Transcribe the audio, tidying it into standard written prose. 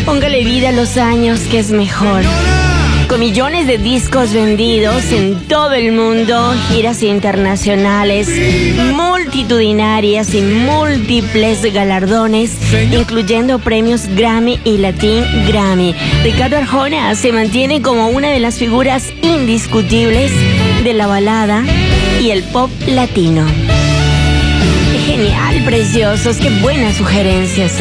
Póngale vida a los años, que es mejor. Con millones de discos vendidos en todo el mundo, giras internacionales, multitudinarias y múltiples galardones, incluyendo premios Grammy y Latin Grammy, Ricardo Arjona se mantiene como una de las figuras indiscutibles de la balada y el pop latino. Genial, preciosos, qué buenas sugerencias.